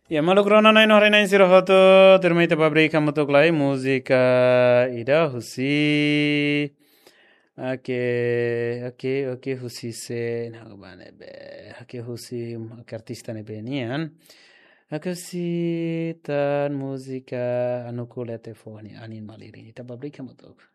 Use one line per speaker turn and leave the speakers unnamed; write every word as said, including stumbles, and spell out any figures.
Ya maluk rona nain hore nain sirohoto termai te pabrik kamu tok lai musika ida husi. Ake ake ake husi se nagabane be ake husi ake artista ne benian. Ake si tan musika anu kulete foni anin maliri te pabrik kamu tok.